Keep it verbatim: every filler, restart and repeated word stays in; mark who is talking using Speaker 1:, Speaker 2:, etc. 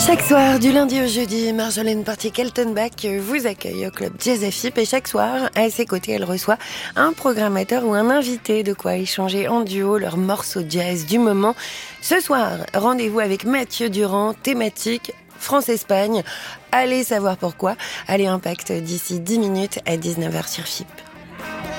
Speaker 1: Chaque soir, du lundi au jeudi, Marjolaine Portier-Keltenbach vous accueille au club Jazz F I P et chaque soir, à ses côtés, elle reçoit un programmateur ou un invité de quoi échanger en duo leurs morceaux jazz du moment. Ce soir, rendez-vous avec Mathieu Durand, thématique France-Espagne. Allez savoir pourquoi. Allez, Impact d'ici dix minutes à dix-neuf heures sur F I P.